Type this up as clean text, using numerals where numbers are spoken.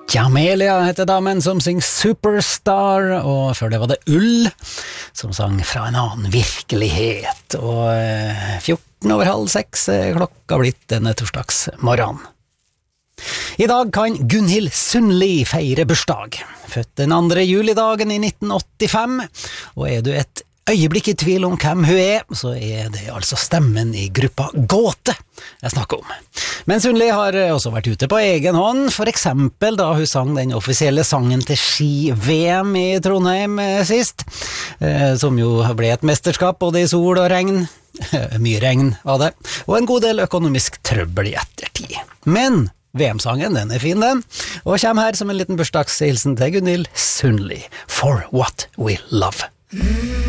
Jamelia heter damen som synger Superstar, og før det var det Ull som sang Fra en annen virkelighet. Og 6:14 er klokka blitt denne torsdagsmorgen. I dag kan Gunhild Sundli feire bursdag. Født den 2. julidagen i 1985, og er du et øyeblikk i tvil om hvem hun er, så er det altså stemmen i gruppa Gåte jeg snakker om. Men Sundli har også vært ute på egen hånd, for eksempel da hun sang den offisielle sangen til ski-VM i Trondheim sist, som jo ble et mesterskap både i sol og regn, mye regn av det, og en god del økonomisk trøbbel i ettertid. Men VM-sangen, den er fin den, og kommer her som en liten bursdagshilsen til Gunhild Sundli, For What We Love.